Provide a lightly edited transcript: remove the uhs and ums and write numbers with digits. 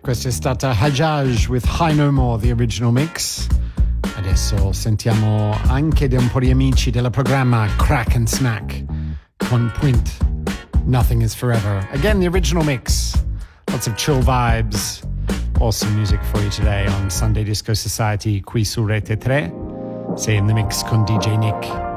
Questa è stata Hajaj with High No More, the original mix. Adesso sentiamo anche da un po' di amici del programma Crack and Snack con Point, Nothing Is Forever. Again, the original mix. Lots of chill vibes. Awesome music for you today on Sunday Disco Society qui su Rete 3. Sei in the mix con DJ Nick.